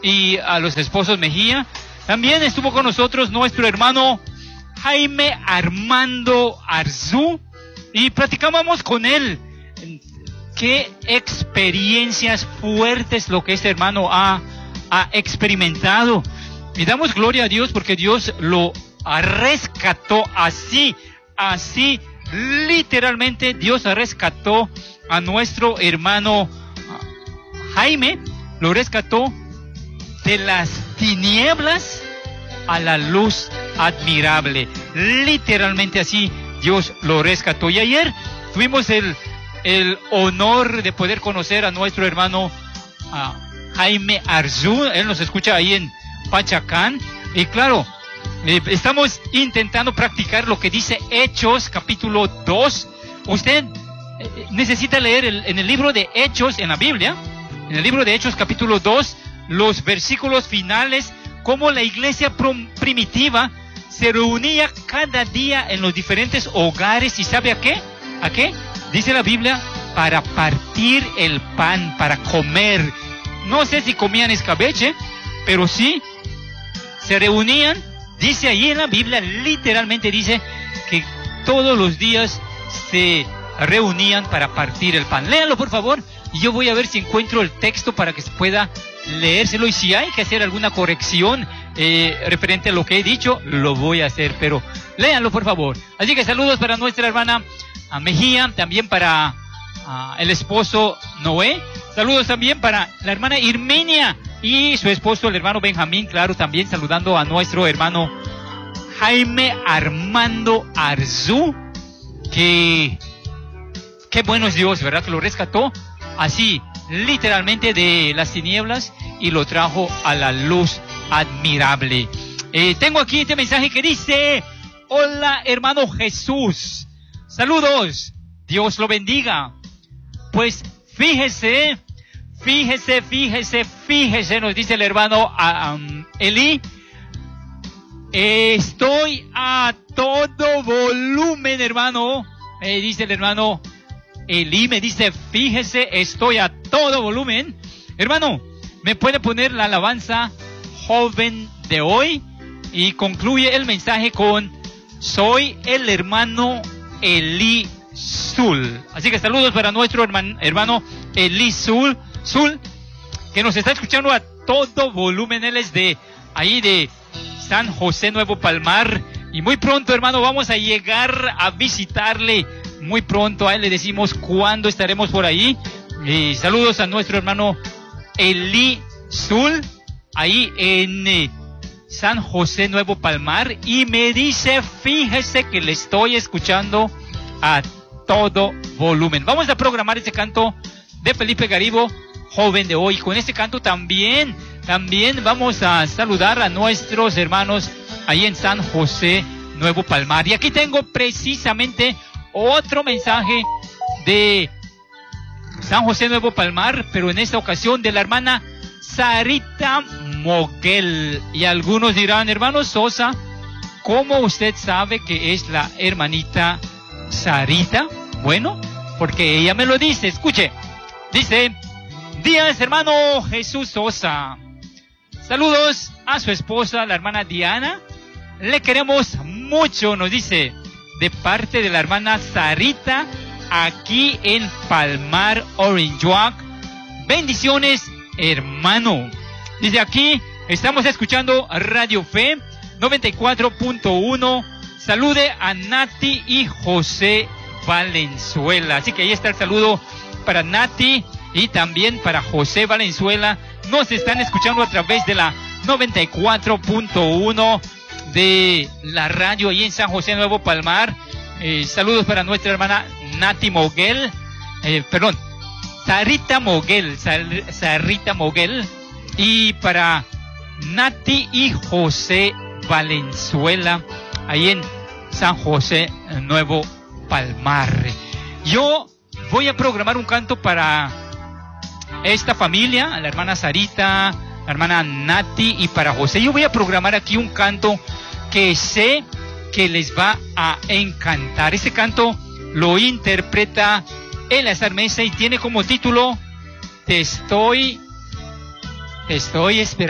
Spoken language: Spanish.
y a los esposos Mejía. También estuvo con nosotros nuestro hermano Jaime Armando Arzú y platicábamos con él. Qué experiencias fuertes lo que este hermano ha experimentado. Y damos gloria a Dios porque Dios lo rescató así, literalmente Dios rescató a nuestro hermano Jaime, lo rescató de las tinieblas a la luz admirable. Literalmente así Dios lo rescató. Y ayer tuvimos el honor de poder conocer a nuestro hermano Jaime Arzú. Él nos escucha ahí en Pachacán. Y claro, estamos intentando practicar lo que dice Hechos capítulo 2. Usted necesita leer en el libro de Hechos, en la Biblia, en el libro de Hechos capítulo 2, los versículos finales, cómo la iglesia primitiva se reunía cada día en los diferentes hogares. ¿Y sabe a qué? ¿A qué? Dice la Biblia, para partir el pan, para comer. No sé si comían escabeche, pero sí se reunían. Dice ahí en la Biblia, literalmente dice que todos los días se reunían para partir el pan. Léanlo por favor, y yo voy a ver si encuentro el texto para que se pueda leérselo, y si hay que hacer alguna corrección referente a lo que he dicho, lo voy a hacer, pero léanlo por favor. Así que saludos para nuestra hermana Mejía, también para el esposo Noé, saludos también para la hermana Irminia y su esposo el hermano Benjamín, claro, también saludando a nuestro hermano Jaime Armando Arzú, que qué bueno es Dios, ¿verdad? Que lo rescató así, literalmente de las tinieblas y lo trajo a la luz admirable. Tengo aquí este mensaje que dice: hola hermano Jesús, saludos, Dios lo bendiga. Pues fíjese, nos dice el hermano Eli, estoy a todo volumen, hermano, dice el hermano Eli, me dice, fíjese, estoy a todo volumen. Hermano, ¿me puede poner la alabanza joven de hoy? Y concluye el mensaje con: soy el hermano Eli Zul. Así que saludos para nuestro hermano Eli Zul, que nos está escuchando a todo volumen. Él es de ahí de San José Nuevo Palmar. Y muy pronto, hermano, vamos a llegar a visitarle. Muy pronto a él le decimos cuándo estaremos por ahí. Y saludos a nuestro hermano Eli Zul, ahí en San José Nuevo Palmar. Y me dice, fíjese que le estoy escuchando a todo volumen. Vamos a programar este canto de Felipe Garibo, joven de hoy. Con este canto también vamos a saludar a nuestros hermanos ahí en San José Nuevo Palmar. Y aquí tengo precisamente otro mensaje de San José Nuevo Palmar, pero en esta ocasión de la hermana Sarita Moguel. Y algunos dirán, hermano Sosa, ¿cómo usted sabe que es la hermanita Sarita? Bueno, porque ella me lo dice. Escuche, dice: días hermano Jesús Sosa, saludos a su esposa la hermana Diana, le queremos mucho, nos dice, de parte de la hermana Sarita, aquí en Palmar, Orange Walk. Bendiciones, hermano. Dice aquí, estamos escuchando Radio Fe 94.1. Salude a Nati y José Valenzuela. Así que ahí está el saludo para Nati y también para José Valenzuela. Nos están escuchando a través de la 94.1 de la radio ahí en San José Nuevo Palmar. Saludos para nuestra hermana Nati Moguel, Sarita Moguel, y para Nati y José Valenzuela ahí en San José Nuevo Palmar. Yo voy a programar un canto para esta familia, la hermana Sarita, la hermana Nati y para José. Yo voy a programar aquí un canto que sé que les va a encantar. Este canto lo interpreta Eleazar Mesa y tiene como título Te estoy esperando.